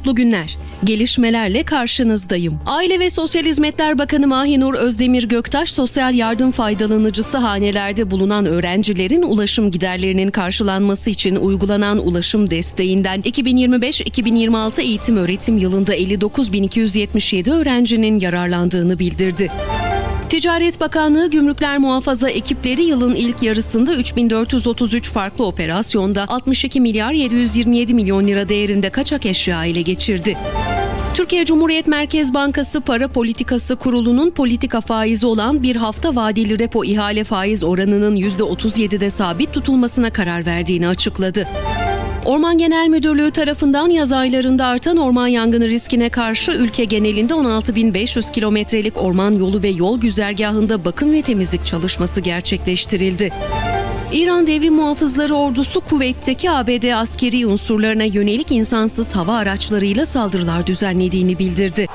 Mutlu günler. Gelişmelerle karşınızdayım. Aile ve Sosyal Hizmetler Bakanı Mahinur Özdemir Göktaş, sosyal yardım faydalanıcısı hanelerde bulunan öğrencilerin ulaşım giderlerinin karşılanması için uygulanan ulaşım desteğinden 2025-2026 eğitim öğretim yılında 59.277 öğrencinin yararlandığını bildirdi. Ticaret Bakanlığı Gümrükler Muhafaza ekipleri yılın ilk yarısında 3.433 farklı operasyonda 62 milyar 727 milyon lira değerinde kaçak eşya ele geçirdi. Türkiye Cumhuriyet Merkez Bankası Para Politikası Kurulu'nun politika faizi olan bir hafta vadeli repo ihale faiz oranının %37'de sabit tutulmasına karar verdiğini açıkladı. Orman Genel Müdürlüğü tarafından yaz aylarında artan orman yangını riskine karşı ülke genelinde 16.500 kilometrelik orman yolu ve yol güzergahında bakım ve temizlik çalışması gerçekleştirildi. İran Devrim Muhafızları Ordusu Kuveyt'teki ABD askeri unsurlarına yönelik insansız hava araçlarıyla saldırılar düzenlediğini bildirdi.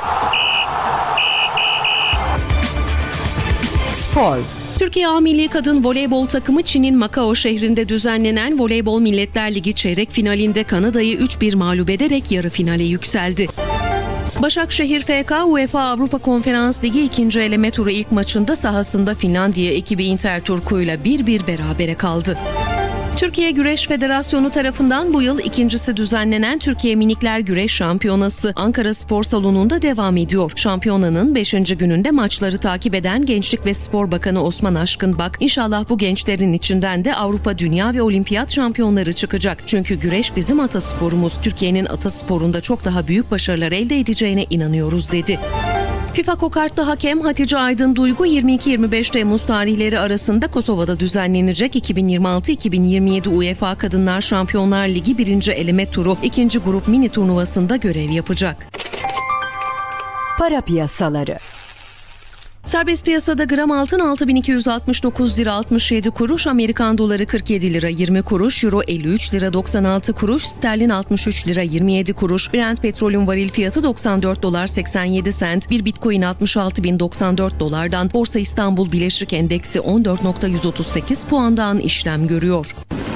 Spor. Türkiye A Milli Kadın Voleybol takımı Çin'in Macao şehrinde düzenlenen Voleybol Milletler Ligi çeyrek finalinde Kanada'yı 3-1 mağlup ederek yarı finale yükseldi. Başakşehir FK UEFA Avrupa Konferans Ligi 2. eleme turu ilk maçında sahasında Finlandiya ekibi Interturku ile 1-1 berabere kaldı. Türkiye Güreş Federasyonu tarafından bu yıl ikincisi düzenlenen Türkiye Minikler Güreş Şampiyonası Ankara Spor Salonu'nda devam ediyor. Şampiyonanın 5. gününde maçları takip eden Gençlik ve Spor Bakanı Osman Aşkınbak, İnşallah bu gençlerin içinden de Avrupa, Dünya ve Olimpiyat şampiyonları çıkacak. Çünkü güreş bizim atasporumuz. Türkiye'nin atasporunda çok daha büyük başarılar elde edeceğine inanıyoruz dedi. FIFA Kokartlı hakem Hatice Aydın Duygu 22-25 Temmuz tarihleri arasında Kosova'da düzenlenecek 2026-2027 UEFA Kadınlar Şampiyonlar Ligi 1. eleme turu 2. grup mini turnuvasında görev yapacak. Para piyasaları. Serbest piyasada gram altın 6.269 lira 67 kuruş, Amerikan doları 47 lira 20 kuruş, euro 53 lira 96 kuruş, sterlin 63 lira 27 kuruş, Brent petrolün varil fiyatı 94 dolar 87 sent, bir bitcoin 66.094 dolardan, Borsa İstanbul Bileşik Endeksi 14.138 puandan işlem görüyor.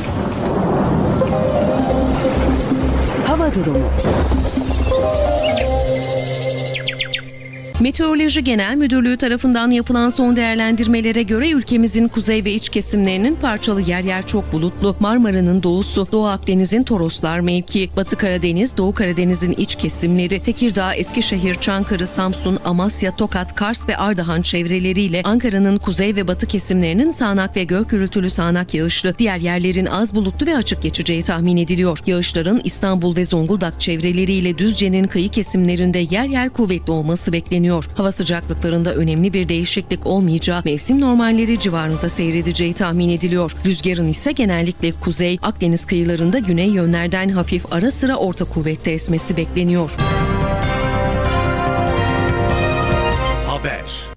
Hava durumu. Meteoroloji Genel Müdürlüğü tarafından yapılan son değerlendirmelere göre ülkemizin kuzey ve iç kesimlerinin parçalı yer yer çok bulutlu, Marmara'nın doğusu, Doğu Akdeniz'in Toroslar mevki, Batı Karadeniz, Doğu Karadeniz'in iç kesimleri, Tekirdağ, Eskişehir, Çankırı, Samsun, Amasya, Tokat, Kars ve Ardahan çevreleriyle Ankara'nın kuzey ve batı kesimlerinin sağanak ve gök gürültülü sağanak yağışlı, diğer yerlerin az bulutlu ve açık geçeceği tahmin ediliyor. Yağışların İstanbul ve Zonguldak çevreleriyle Düzce'nin kıyı kesimlerinde yer yer kuvvetli olması bekleniyor. Hava sıcaklıklarında önemli bir değişiklik olmayacağı, mevsim normalleri civarında seyredeceği tahmin ediliyor. Rüzgarın ise genellikle kuzey, Akdeniz kıyılarında güney yönlerden hafif ara sıra orta kuvvette esmesi bekleniyor. Haber.